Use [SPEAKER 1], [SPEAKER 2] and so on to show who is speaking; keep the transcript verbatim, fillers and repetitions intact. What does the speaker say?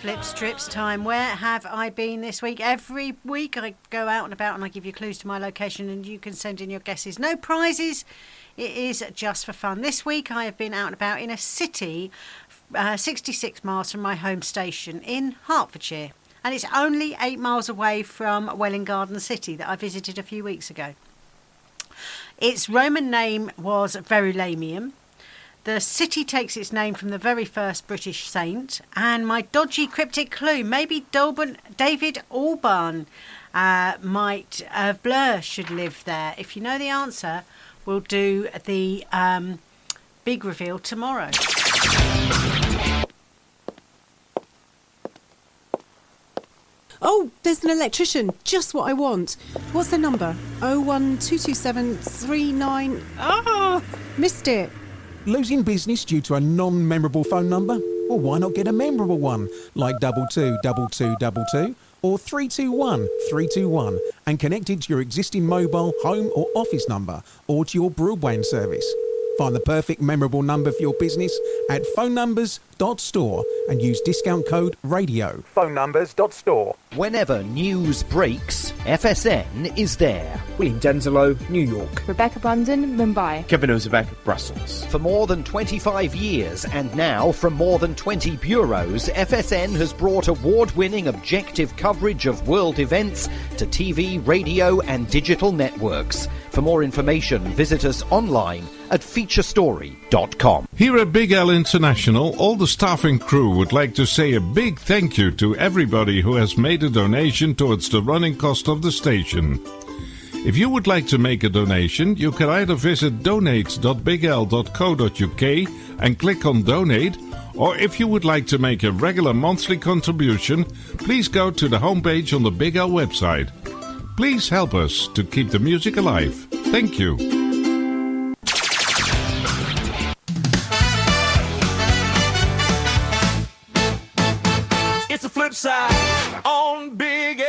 [SPEAKER 1] Flip strips time. Where have I been this week? Every week I go out and about and I give you clues to my location and you can send in your guesses. No prizes. It is just for fun. This week I have been out and about in a city uh, sixty-six miles from my home station in Hertfordshire. And it's only eight miles away from Welwyn Garden City that I visited a few weeks ago. Its Roman name was Verulamium. The city takes its name from the very first British saint. And my dodgy cryptic clue, maybe Dolben, David Albarn uh, might, uh, Blur should live there. If you know the answer, we'll do the um, big reveal tomorrow.
[SPEAKER 2] Oh, there's an electrician. Just what I want. What's the number? oh one two two seven three nine... Ah, missed it.
[SPEAKER 3] Losing business due to a non-memorable phone number? Well, why not get a memorable one, like double two double two double two or three two one three two one, and connect it to your existing mobile, home or office number, or to your broadband service. Find the perfect memorable number for your business at phone numbers dot store and use discount code RADIO. phone numbers dot store.
[SPEAKER 4] Whenever news breaks, F S N is there.
[SPEAKER 5] William Denzelo, New York.
[SPEAKER 6] Rebecca Brandon, Mumbai.
[SPEAKER 5] Kevin Ozebek, Brussels.
[SPEAKER 4] For more than twenty-five years and now from more than twenty bureaus, F S N has brought award-winning objective coverage of world events to T V, radio and digital networks. For more information, visit us online at feature story dot com.
[SPEAKER 7] Here at Big L International, all the staff and crew would like to say a big thank you to everybody who has made a donation towards the running cost of the station. If you would like to make a donation, you can either visit donate dot big l dot co dot u k and click on donate, or if you would like to make a regular monthly contribution, please go to the homepage on the Big L website. Please help us to keep the music alive. Thank you.
[SPEAKER 8] It's a flip side on Big